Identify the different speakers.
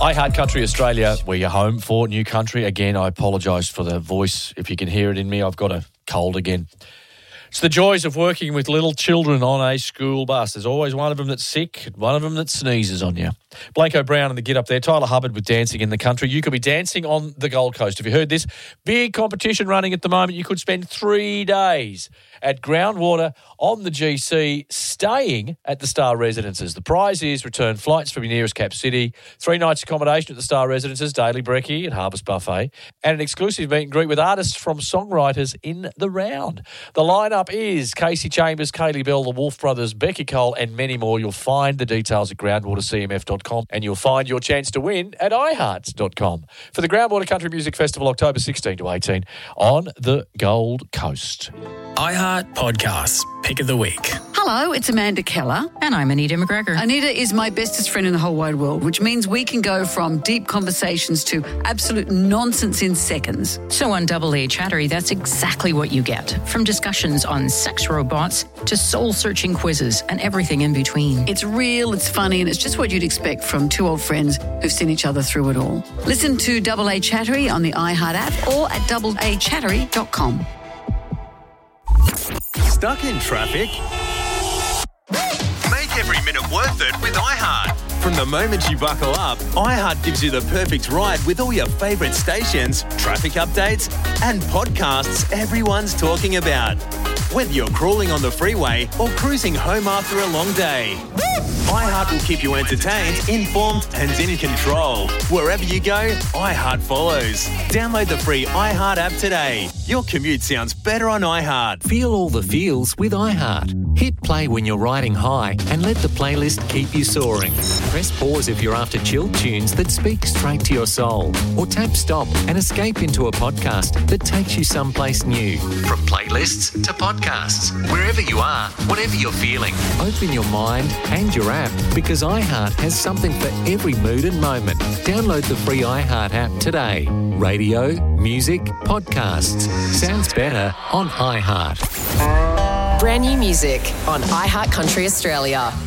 Speaker 1: iHeart Country Australia, we're your home for New Country. Again, I apologise for the voice. If you can hear it in me, I've got a cold again. It's the joys of working with little children on a school bus. There's always one of them that's sick, one of them that sneezes on you. Blanco Brown and the Get Up there. Tyler Hubbard with Dancing in the Country. You could be dancing on the Gold Coast. Have you heard this? Big competition running at the moment. You could spend 3 days at Groundwater on the GC, staying at the Star Residences. The prize is return flights from your nearest cap city, 3 nights accommodation at the Star Residences, daily brekkie and harvest buffet, and an exclusive meet and greet with artists from songwriters in the round. The lineup is Casey Chambers, Kaylee Bell, the Wolf Brothers, Becky Cole, and many more. You'll find the details at groundwatercmf.com, and you'll find your chance to win at iHearts.com for the Groundwater Country Music Festival, October 16 to 18 on the Gold Coast.
Speaker 2: iHeart Podcasts, Pick of the Week.
Speaker 3: Hello, it's Amanda Keller.
Speaker 4: And I'm Anita McGregor.
Speaker 3: Anita is my bestest friend in the whole wide world, which means we can go from deep conversations to absolute nonsense in seconds.
Speaker 4: So on Double A Chattery, that's exactly what you get. From discussions on sex robots to soul-searching quizzes and everything in between.
Speaker 3: It's real, it's funny, and it's just what you'd expect from two old friends who've seen each other through it all. Listen to Double A Chattery on the iHeart app or at doubleachattery.com.
Speaker 5: Stuck in traffic? Make every minute worth it with iHeart. From the moment you buckle up, iHeart gives you the perfect ride with all your favourite stations, traffic updates, and podcasts everyone's talking about. Whether you're crawling on the freeway or cruising home after a long day, iHeart will keep you entertained, informed, and in control. Wherever you go, iHeart follows. Download the free iHeart app today. Your commute sounds better on iHeart.
Speaker 6: Feel all the feels with iHeart. Hit play when you're riding high and let the playlist keep you soaring. Press pause if you're after chilled tunes that speak straight to your soul. Or tap stop and escape into a podcast that takes you someplace new. From playlists to podcasts, wherever you are, whatever you're feeling, open your mind and your app because iHeart has something for every mood and moment. Download the free iHeart app today. Radio, music, podcasts. Sounds better on iHeart.
Speaker 7: Brand new music on iHeart Country Australia.